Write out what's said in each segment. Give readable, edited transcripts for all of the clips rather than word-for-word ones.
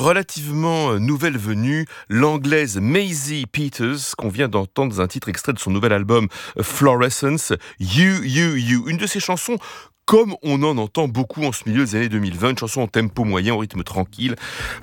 relativement nouvelle venue, l'anglaise Maisie Peters, qu'on vient d'entendre dans un titre extrait de son nouvel album Fluorescence, You, You, You. Une de ses chansons comme on en entend beaucoup en ce milieu des années 2020, une chanson en tempo moyen, au rythme tranquille.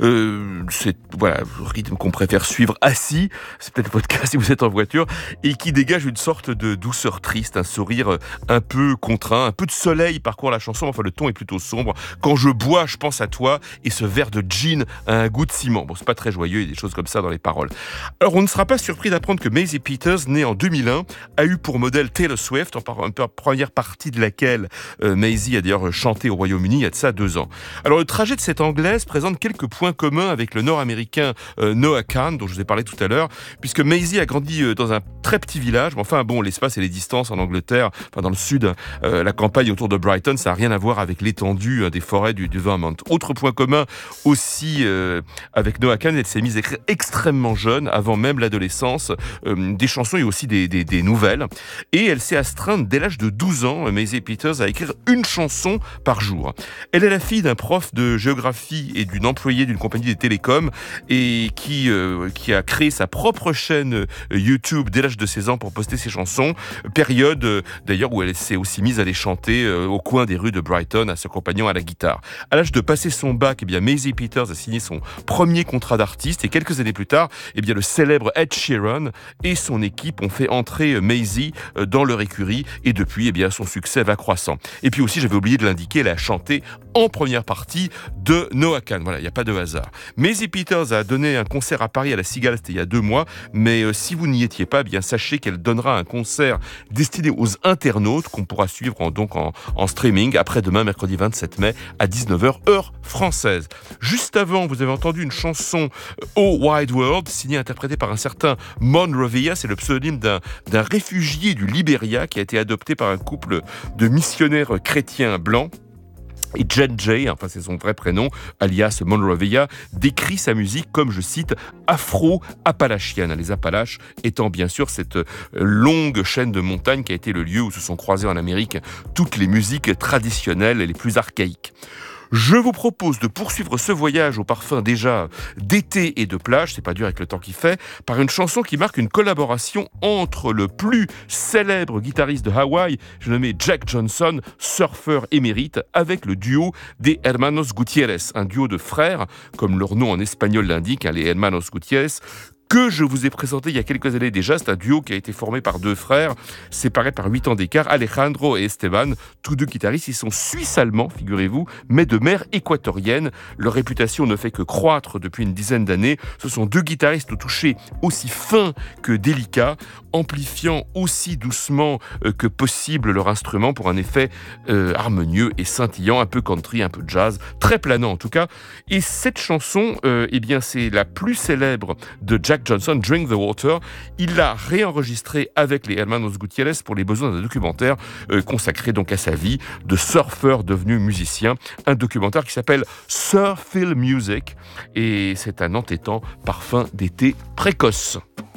C'est voilà, le rythme qu'on préfère suivre assis, c'est peut-être votre cas si vous êtes en voiture, et qui dégage une sorte de douceur triste, un sourire un peu contraint, un peu de soleil parcourt la chanson, enfin le ton est plutôt sombre. Quand je bois, je pense à toi, et ce verre de gin a un goût de ciment. Bon, c'est pas très joyeux, il y a des choses comme ça dans les paroles. Alors on ne sera pas surpris d'apprendre que Maisie Peters, née en 2001, a eu pour modèle Taylor Swift, en première partie de laquelle Maisie a d'ailleurs chanté au Royaume-Uni il y a de ça 2 ans. Alors le trajet de cette anglaise présente quelques points communs avec le nord-américain Noah Kahan, dont je vous ai parlé tout à l'heure, puisque Maisie a grandi dans un très petit village. Enfin bon, l'espace et les distances en Angleterre, enfin dans le sud, la campagne autour de Brighton, ça n'a rien à voir avec l'étendue des forêts du Vermont. Autre point commun aussi avec Noah Kahan, elle s'est mise à écrire extrêmement jeune, avant même l'adolescence, des chansons et aussi des nouvelles. Et elle s'est astreinte dès l'âge de 12 ans, Maisie Peters, à écrire une chanson par jour. Elle est la fille d'un prof de géographie et d'une employée d'une compagnie des télécoms et qui a créé sa propre chaîne YouTube dès l'âge de 16 ans pour poster ses chansons. Période d'ailleurs où elle s'est aussi mise à les chanter au coin des rues de Brighton, à s'accompagnant à la guitare. À l'âge de passer son bac, eh bien Maisie Peters a signé son premier contrat d'artiste et quelques années plus tard, eh bien le célèbre Ed Sheeran et son équipe ont fait entrer Maisie dans leur écurie et depuis, eh bien son succès va croissant. Et puis aussi, j'avais oublié de l'indiquer, elle a chanté en première partie de Noah Kahan. Voilà, il n'y a pas de hasard. Maisie Peters a donné un concert à Paris à la Cigale, c'était il y a 2 mois, mais si vous n'y étiez pas, eh bien sachez qu'elle donnera un concert destiné aux internautes qu'on pourra suivre en streaming après-demain, mercredi 27 mai à 19h, heure française. Juste avant, vous avez entendu une chanson Oh Wide World, signée et interprétée par un certain Monrovia. C'est le pseudonyme d'un réfugié du Libéria qui a été adopté par un couple de missionnaires chrétiens blancs. Et Jen Jay, enfin c'est son vrai prénom, alias Monrovia, décrit sa musique comme, je cite, afro-appalachienne. Les Appalaches étant bien sûr cette longue chaîne de montagnes qui a été le lieu où se sont croisées en Amérique toutes les musiques traditionnelles et les plus archaïques. Je vous propose de poursuivre ce voyage au parfum déjà d'été et de plage, c'est pas dur avec le temps qu'il fait, par une chanson qui marque une collaboration entre le plus célèbre guitariste de Hawaï, je nommé Jack Johnson, surfeur émérite, avec le duo des Hermanos Gutiérrez, un duo de frères, comme leur nom en espagnol l'indique, les Hermanos Gutiérrez, que je vous ai présenté il y a quelques années déjà. C'est un duo qui a été formé par 2 frères, séparés par 8 ans d'écart, Alejandro et Esteban, tous 2 guitaristes. Ils sont suisses-allemands, figurez-vous, mais de mère équatorienne. Leur réputation ne fait que croître depuis une dizaine d'années. Ce sont 2 guitaristes au toucher aussi fin que délicat, amplifiant aussi doucement que possible leur instrument pour un effet harmonieux et scintillant, un peu country, un peu jazz, très planant en tout cas. Et cette chanson, eh bien, c'est la plus célèbre de Jack Johnson, Drink the Water. Il l'a réenregistré avec les Hermanos Gutiérrez pour les besoins d'un documentaire consacré donc à sa vie de surfeur devenu musicien. Un documentaire qui s'appelle Surfield Music et c'est un entêtant parfum d'été précoce.